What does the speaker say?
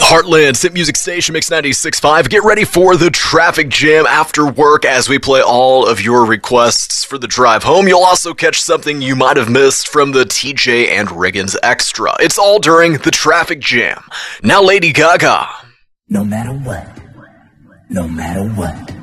Heartland Simp Music Station Mix 96.5. Get ready for the traffic jam after work as we play all of your requests for the drive home. You'll also catch something you might have missed from the TJ and Riggins Extra. It's all during the traffic jam. Now Lady Gaga. No matter what, no matter what.